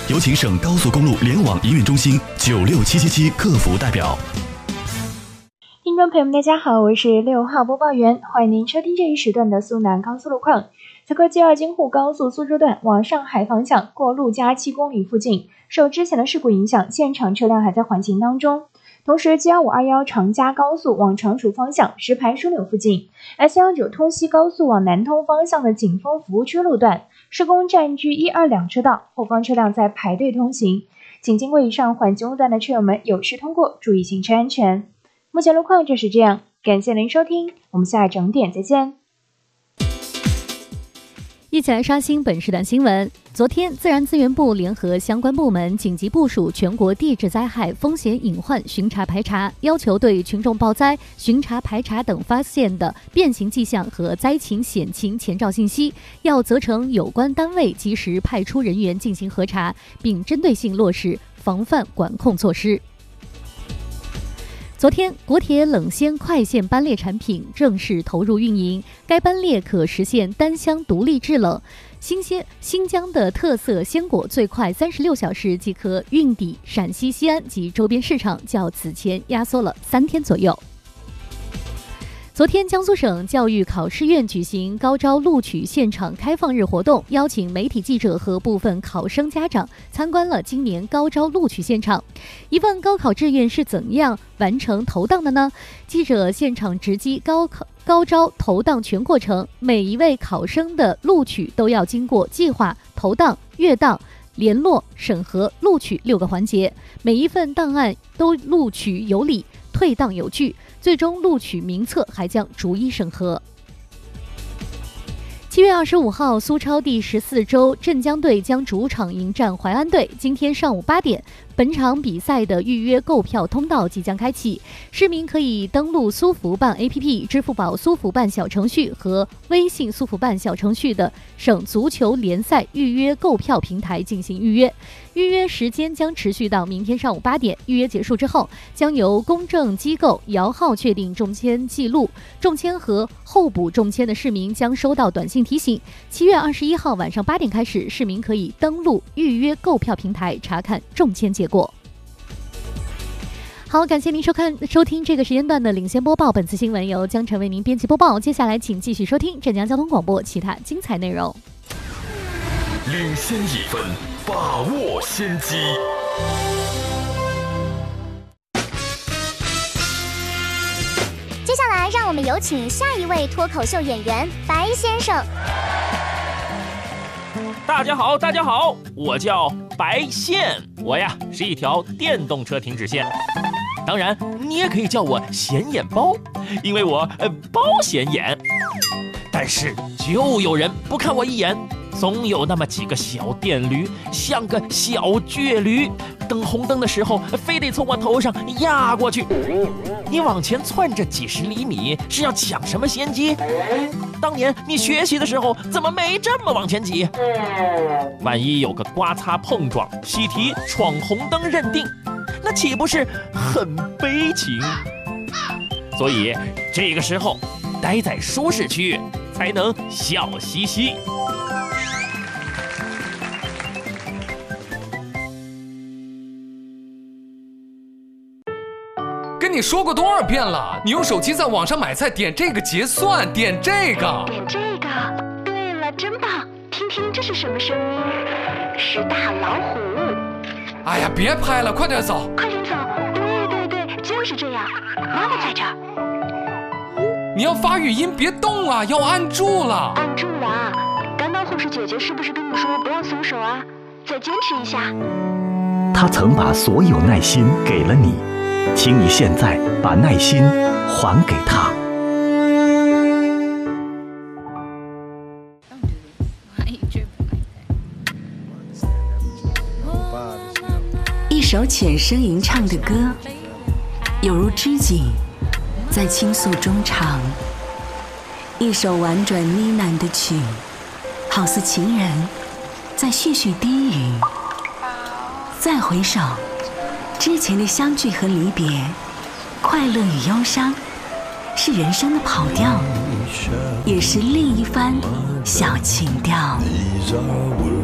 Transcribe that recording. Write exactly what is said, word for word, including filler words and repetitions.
有请省高速公路联网营运中心九六七七七客服代表。 听众朋友们，大家好，我是六号播报员，欢迎您收听这一时段的苏南高速路况。此刻 G 二京沪高速苏州段往上海方向过陆家七公里附近，受之前的事故影响，现场车辆还在缓行当中。同时 G 二五二一 长嘉高速往常熟方向石牌枢纽附近 ，S 一九 通西高速往南通方向的景丰服务区路段施工占据一二两车道，后方车辆在排队通行，请经过以上缓行路段的车友们有序通过，注意行车安全。目前路况就是这样，感谢您收听，我们下一整点再见。 一起来刷新本时段新闻。昨天，自然资源部联合相关部门紧急部署全国地质灾害风险隐患巡查排查，要求对群众报灾、巡查排查等发现的变形迹象和灾情险情前兆信息，要责成有关单位及时派出人员进行核查，并针对性落实防范管控措施。昨天，国铁冷鲜快线班列产品正式投入运营，该班列可实现单箱独立制冷。新鲜新疆的特色鲜果最快三十六小时即可运抵陕西西安及周边市场，较此前压缩了三天左右。昨天，江苏省教育考试院举行高招录取现场开放日活动，邀请媒体记者和部分考生家长参观了今年高招录取现场。一问高考志愿是怎样完成投档的呢？记者现场直击高考高招投档全过程，每一位考生的录取都要经过计划、投档、阅档、联络、审核、录取六个环节，每一份档案都录取有理，退档有据，最终录取名册还将逐一审核。七月二十五号，苏超第十四周，镇江队将主场迎战淮安队。今天上午八点，本场比赛的预约购票通道即将开启，市民可以登录苏福办 A P P、支付宝苏福办小程序和微信苏福办小程序的省足球联赛预约购票平台进行预约。预约时间将持续到明天上午八点，预约结束之后，将由公证机构摇号确定中签记录，中签和候补中签的市民将收到短信提醒。七月二十一号晚上八点开始，市民可以登录预约购票平台查看中签结果。好，感谢您收看收听这个时间段的领先播报，本次新闻由江晨为您编辑播报。接下来请继续收听镇江交通广播其他精彩内容。 领先一分，把握先机。 接下来，让我们有请下一位脱口秀演员白先生。 大家好，大家好，我叫白线，我呀是一条电动车停止线。当然，你也可以叫我显眼包，因为我呃包显眼。但是就有人不看我一眼，总有那么几个小电驴，像个小倔驴，等红灯的时候非得从我头上压过去。你往前窜着几十厘米，是要抢什么先机？当年你学习的时候怎么没这么往前挤？万一有个刮擦碰撞、喜提闯红灯认定，那岂不是很悲情？所以这个时候待在舒适区才能笑嘻嘻。 跟你说过多少遍了，你用手机在网上买菜，点这个结算，点这个， 点这个。对了，真棒！听听这是什么声音？是大老虎。 哎呀，别拍了，快点走！ 快点走！对对对，就是这样。妈妈在这儿。 你要发语音，别动啊，要按住了。 按住了啊！刚刚护士姐姐是不是跟你说不要松手啊？再坚持一下。 他曾把所有耐心给了你，请你现在把耐心还给他。 一首浅声吟唱的歌，有如织锦在倾诉衷肠；一首婉转呢喃的曲，好似情人在絮絮低语。再回首，之前的相聚和离别，快乐与忧伤，是人生的跑调，也是另一番小情调。